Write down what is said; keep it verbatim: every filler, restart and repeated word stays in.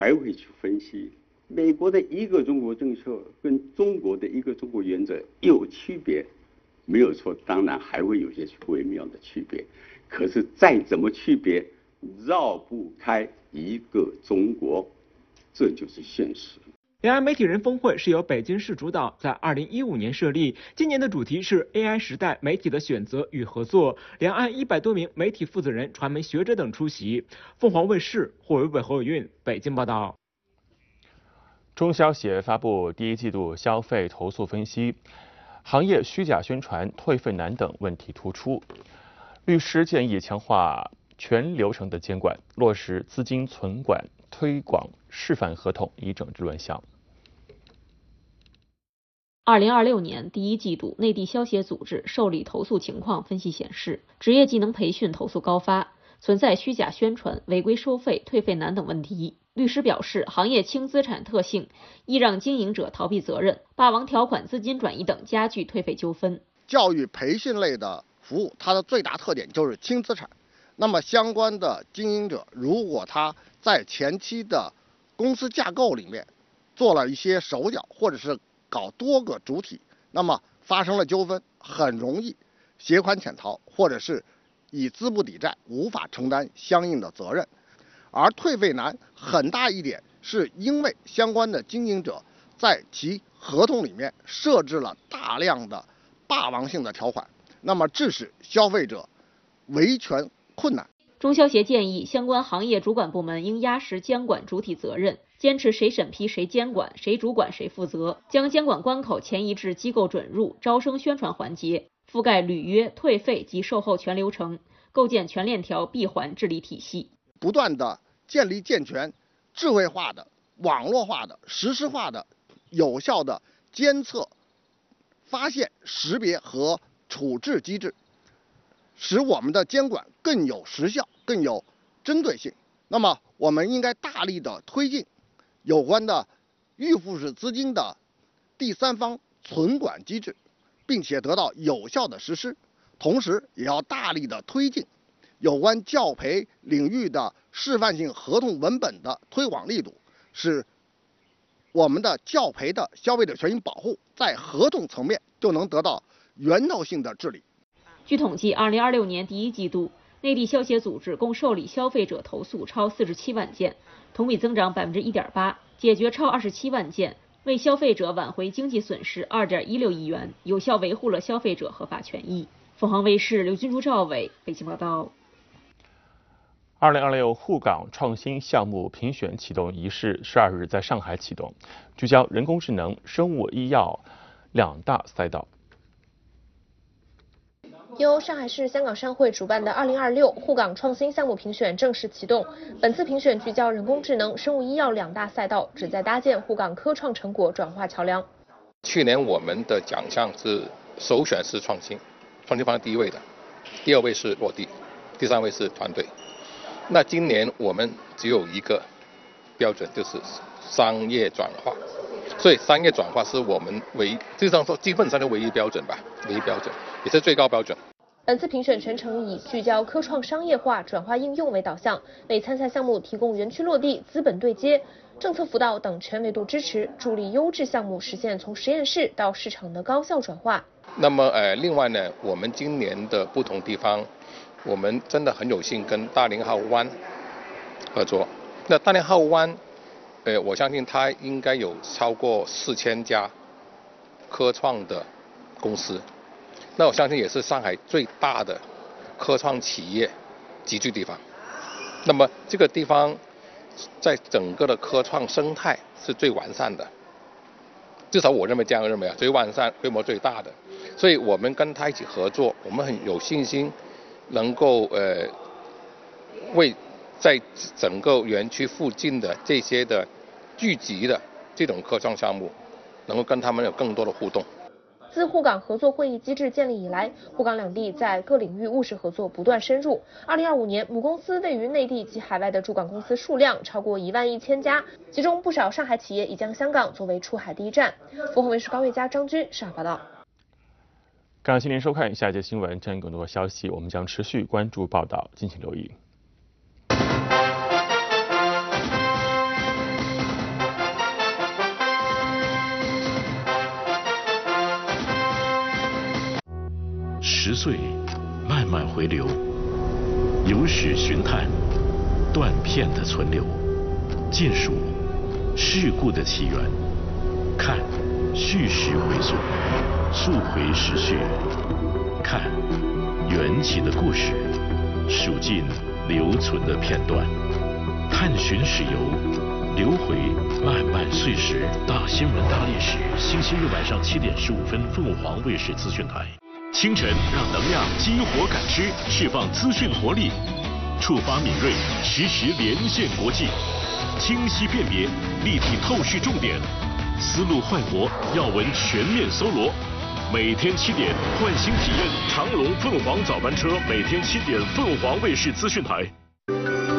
还会去分析美国的一个中国政策跟中国的一个中国原则有区别，没有错，当然还会有些微妙的区别。可是再怎么区别，绕不开一个中国，这就是现实。 两岸媒体人峰会是由北京市主导，在二零一五年设立。今年的主题是 A I 时代媒体的选择与合作。两岸一百多名媒体负责人、传媒学者等出席。凤凰卫视霍维伟、侯伟运北京报道。 中消协发布第一季度消费投诉分析，行业虚假宣传、退费难等问题突出。律师建议强化全流程的监管，落实资金存管、推广示范合同，以整治乱象。 二零二六年第一季度，内地消协组织受理投诉情况分析显示，职业技能培训投诉高发，存在虚假宣传、违规收费、退费难等问题。律师表示，行业轻资产特性易让经营者逃避责任，霸王条款、资金转移等加剧退费纠纷。 教育培训类的服务，它的最大特点就是轻资产。那么相关的经营者，如果他在前期的公司架构里面做了一些手脚，或者是搞多个主体，那么发生了纠纷，很容易携款潜逃，或者是以资不抵债，无法承担相应的责任。而退费难很大一点，是因为相关的经营者在其合同里面设置了大量的霸王性的条款，那么致使消费者维权困难。 中消协建议，相关行业主管部门应压实监管主体责任，坚持谁审批谁监管，谁主管谁负责，将监管关口前移至机构准入、招生宣传环节，覆盖履约、退费及售后全流程，构建全链条闭环治理体系。 不断的建立健全、智慧化的、网络化的、实时化的、有效的监测、发现、识别和处置机制，使我们的监管更有时效、更有针对性。那么，我们应该大力的推进有关的预付式资金的第三方存管机制，并且得到有效的实施。同时，也要大力的推进有关教培领域的示范性合同文本的推广力度，使我们的教培的消费者权益保护在合同层面就能得到源头性的治理。 据统计，二零二六年第一季度，内地消协组织共受理消费者投诉超四十七万件，同比增长百分之一点八，解决超二十七万件，为消费者挽回经济损失二点一六亿元，有效维护了消费者合法权益。凤凰卫视刘军珠、赵伟北京报道。 二零二六沪港创新项目评选启动仪式十二日在上海启动，聚焦人工智能、生物医药两大赛道。 由上海市香港商会主办的二零二六沪港创新项目评选正式启动。本次评选聚焦人工智能、生物医药两大赛道，旨在搭建沪港科创成果转化桥梁。 去年我们的奖项是首选是创新，创新放在第一位的，第二位是落地，第三位是团队。那今年我们只有一个标准，就是商业转化，所以商业转化是我们唯一，基本上说基本上的唯一标准吧，唯一标准，也是最高标准。 本次评选全程以聚焦科创商业化、转化应用为导向，为参赛项目提供园区落地、资本对接、政策辅导等全维度支持，助力优质项目实现从实验室到市场的高效转化。 那么呃，另外呢，我们今年的不同地方，我们真的很有幸跟大凌号湾合作。那大凌号湾，呃，我相信它应该有超过四千家科创的公司。那我相信也是上海最大的科创企业集聚地方。那么这个地方在整个的科创生态是最完善的，至少我认为这样认为啊，最完善、规模最大的。所以我们跟他一起合作，我们很有信心能够呃为在整个园区附近的这些的聚集的这种科创项目，能够跟他们有更多的互动。 自沪港合作会议机制建立以来，沪港两地在各领域务实合作不断深入。二零二五年，母公司位于内地及海外的驻港公司数量超过一万一千家，其中不少上海企业已将香港作为出海第一站。凤凰卫视高月佳、张军上海报道。 感谢您收看下一节新闻，针对更多消息，我们将持续关注报道，敬请留意。 十岁，慢慢回流，有史寻探，断片的存留，见数事故的起源，看叙事回溯，溯回时序，看缘起的故事，数尽留存的片段，探寻史游，流回漫漫岁时。大新闻大历史，星期日晚上七点十五分，凤凰卫视资讯台。清晨让能量激活感知，释放资讯活力，触发敏锐，实时连线国际，清晰辨别，立体透视重点，思路焕活，要闻全面搜罗。每天七点，换新体验长龙凤凰早班车，每天七点，凤凰卫视资讯台。